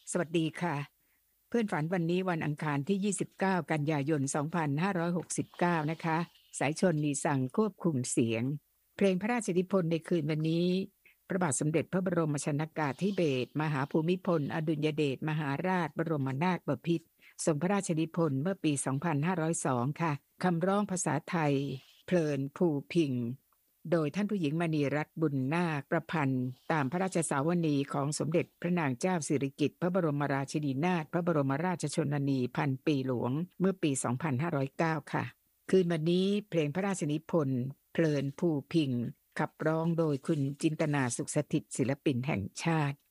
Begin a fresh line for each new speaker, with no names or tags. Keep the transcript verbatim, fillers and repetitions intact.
สวัสดีค่ะเพื่อนฝันวันนี้วันอังคารที่ ยี่สิบเก้า กันยายน สองพันห้าร้อยหกสิบเก้า นะคะสายชนมีสั่งควบคุมเสียงเพลงพระราชนิพนธ์ในคืนวันนี้พระบาทสมเด็จพระบรมชนกาธิเบศรมหาภูมิพลอดุลยเดชมหาราชบรมนาถบพิตรทรงพระราชนิพนธ์เมื่อปี สองพันห้าร้อยสอง ค่ะคำร้องภาษาไทยเพลินภูพิงค์โดยท่านผู้หญิงมณีรัตน์บุญนาคประพันธ์ตามพระราชสาวนีของสมเด็จพระนางเจ้าสิริกิติ์พระบรมราชินีนาถพระบรมราชชนนีพันปีหลวงเมื่อปี สองพันห้าร้อยเก้า ค่ะคืนวันนี้เพลงพระราชนิพนธ์เพลินภูพิงค์ขับร้องโดยคุณจินตนาสุขสถิตย์ศิลปินแห่งชาติ